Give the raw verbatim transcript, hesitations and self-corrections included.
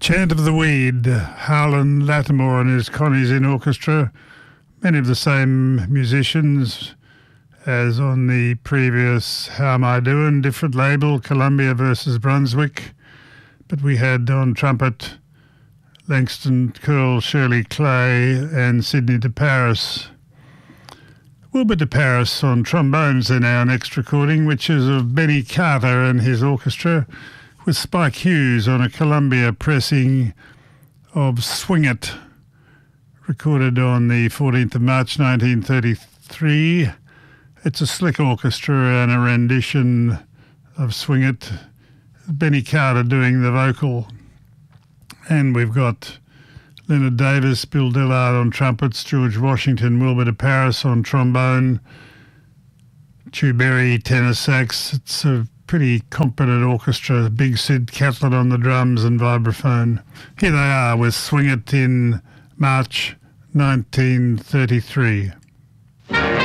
Chant of the Weed, Harlan Lattimore and his Connie's in orchestra. Many of the same musicians as on the previous How Am I Doing, different label, Columbia versus Brunswick. But we had on trumpet Langston Curl, Shirley Clay and Sydney de Paris. Wilbur de Paris on trombones in our next recording, which is of Benny Carter and his orchestra, with Spike Hughes on a Columbia pressing of Swing It, recorded on the fourteenth of March nineteen thirty-three. It's a slick orchestra and a rendition of Swing It, Benny Carter doing the vocal. And we've got Leonard Davis, Bill Dillard on trumpets, George Washington, Wilbur de Paris on trombone, Chu Berry tenor sax. It's a pretty competent orchestra. Big Sid Catlett on the drums and vibraphone. Here they are with Swing It in March nineteen thirty-three.